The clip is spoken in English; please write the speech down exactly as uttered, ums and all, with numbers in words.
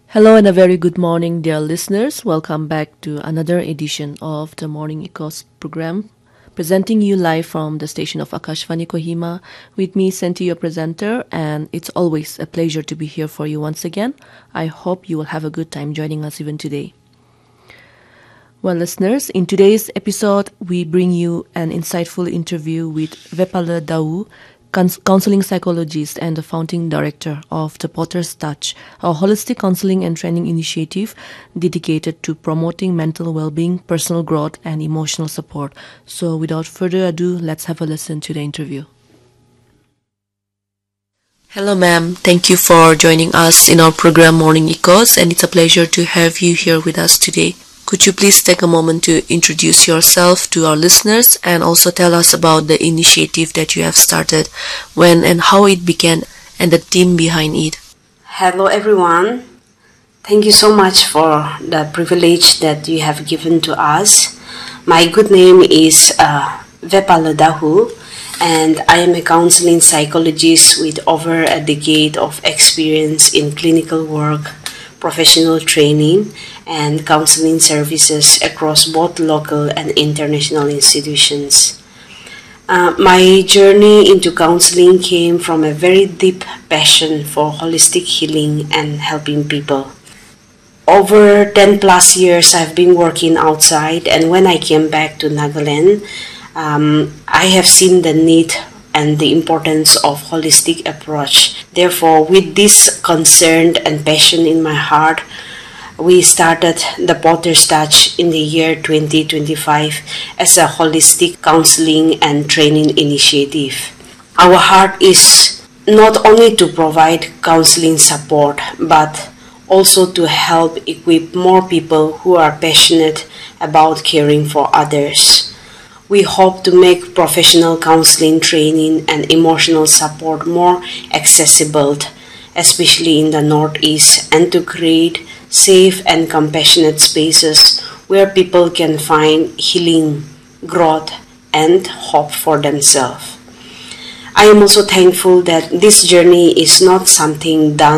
Hello and a very good morning, dear listeners. Welcome back to another edition of the Morning Ecos program, presenting you live from the station of Akashvani Kohima. With me, Senti, your presenter, and it's always a pleasure to be here for you once again. I hope you will have a good time joining us even today. Well, listeners, in today's episode, we bring you an insightful interview with Vepala Dawu, counseling psychologist and the founding director of the Potter's Touch, a holistic counseling and training initiative dedicated to promoting mental well-being, personal growth, and emotional support. So without further ado, let's have a listen to the interview. Hello, ma'am. Thank you for joining us in our program Morning Ecos, and it's a pleasure to have you here with us today. Could you please take a moment to introduce yourself to our listeners and also tell us about the initiative that you have started, when and how it began, and the team behind it? Hello everyone. Thank you so much for the privilege that you have given to us. My good name is uh, Vepala Dawu, and I am a counseling psychologist with over a decade of experience in clinical work, professional training, and counseling services across both local and international institutions. Uh, my journey into counseling came from a very deep passion for holistic healing and helping people. Over ten plus years I've been working outside, and when I came back to Nagaland, um, I have seen the need and the importance of holistic approach. Therefore, with this concern and passion in my heart, we started the Potter's Touch in the year twenty twenty-five as a holistic counseling and training initiative. Our heart is not only to provide counseling support, but also to help equip more people who are passionate about caring for others. We hope to make professional counseling training and emotional support more accessible, especially in the Northeast, and to create safe and compassionate spaces where people can find healing, growth, and hope for themselves. I am also thankful that this journey is not something done